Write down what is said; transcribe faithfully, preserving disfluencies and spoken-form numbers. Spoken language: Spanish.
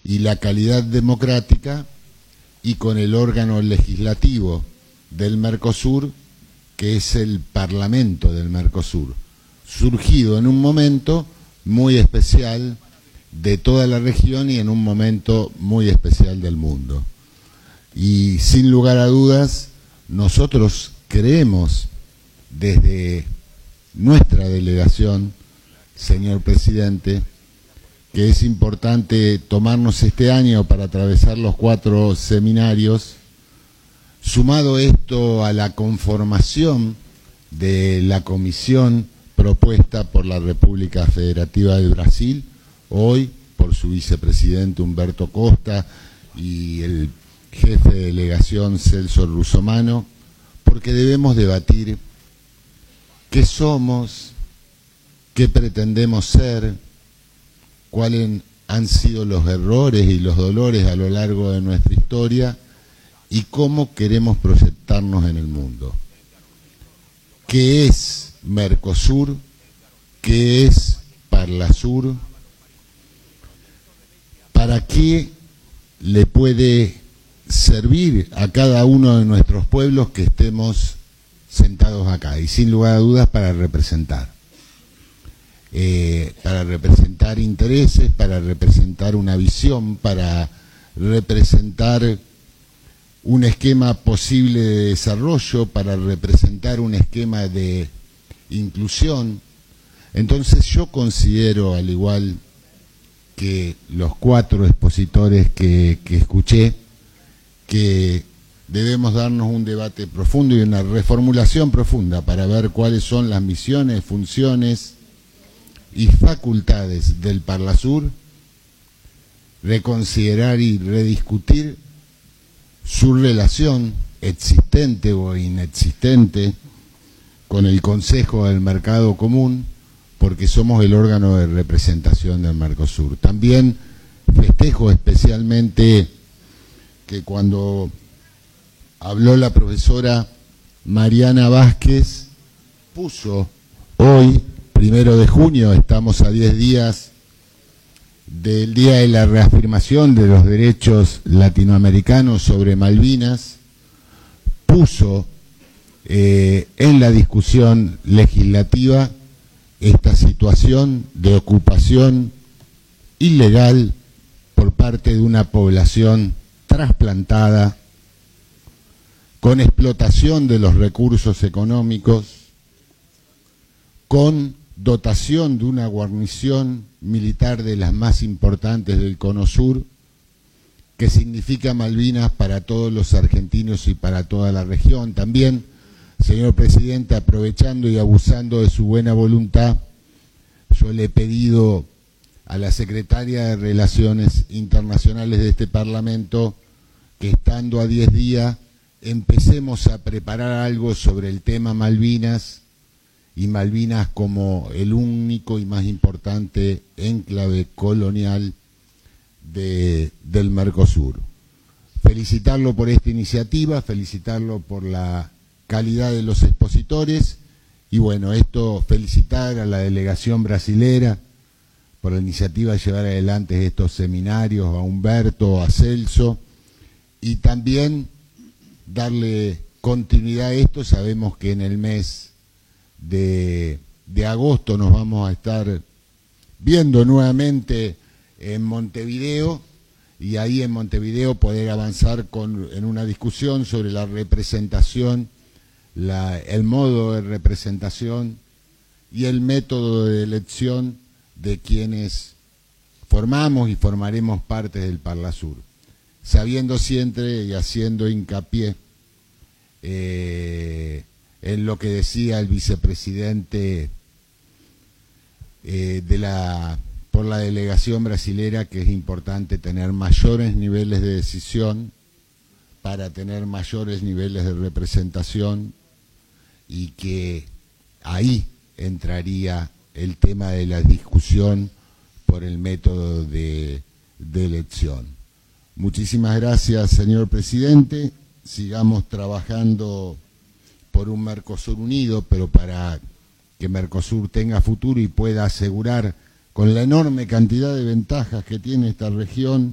y la calidad democrática, y con el órgano legislativo del Mercosur, que es el Parlamento del Mercosur, surgido en un momento muy especial de toda la región y en un momento muy especial del mundo. Y sin lugar a dudas, nosotros creemos desde nuestra delegación, señor presidente, que es importante tomarnos este año para atravesar los cuatro seminarios, sumado esto a la conformación de la comisión propuesta por la República Federativa de Brasil, hoy por su vicepresidente Humberto Costa y el jefe de delegación Celso Russomano, porque debemos debatir qué somos, qué pretendemos ser, cuáles han sido los errores y los dolores a lo largo de nuestra historia y cómo queremos proyectarnos en el mundo. ¿Qué es Mercosur? ¿Qué es Parlasur? ¿Para qué le puede servir a cada uno de nuestros pueblos que estemos sentados acá? Y sin lugar a dudas para representar. Eh, para representar intereses, para representar una visión, para representar un esquema posible de desarrollo, para representar un esquema de inclusión. Entonces yo considero, al igual que los cuatro expositores que, que escuché, que debemos darnos un debate profundo y una reformulación profunda para ver cuáles son las misiones, funciones y facultades del Parlasur, reconsiderar y rediscutir su relación existente o inexistente con el Consejo del Mercado Común, porque somos el órgano de representación del Mercosur. También festejo especialmente que cuando habló la profesora Mariana Vázquez, puso hoy, primero de junio, estamos a diez días del Día de la Reafirmación de los Derechos Latinoamericanos sobre Malvinas, puso eh, en la discusión legislativa esta situación de ocupación ilegal por parte de una población trasplantada, con explotación de los recursos económicos, con dotación de una guarnición militar de las más importantes del Cono Sur, que significa Malvinas para todos los argentinos y para toda la región. También, señor presidente, aprovechando y abusando de su buena voluntad, yo le he pedido a la secretaria de Relaciones Internacionales de este Parlamento que, estando a diez días, empecemos a preparar algo sobre el tema Malvinas, y Malvinas como el único y más importante enclave colonial de, del Mercosur. Felicitarlo por esta iniciativa, felicitarlo por la calidad de los expositores, y bueno, esto, felicitar a la delegación brasilera por la iniciativa de llevar adelante estos seminarios, a Humberto, a Celso, y también darle continuidad a esto. Sabemos que en el mes De, de agosto nos vamos a estar viendo nuevamente en Montevideo, y ahí en Montevideo poder avanzar con, en una discusión sobre la representación, la, el modo de representación y el método de elección de quienes formamos y formaremos parte del Parlasur, sabiendo siempre y haciendo hincapié eh, en lo que decía el vicepresidente eh, de la, por la delegación brasilera, que es importante tener mayores niveles de decisión para tener mayores niveles de representación, y que ahí entraría el tema de la discusión por el método de, de elección. Muchísimas gracias, señor presidente. Sigamos trabajando por un Mercosur unido, pero para que Mercosur tenga futuro y pueda asegurar, con la enorme cantidad de ventajas que tiene esta región,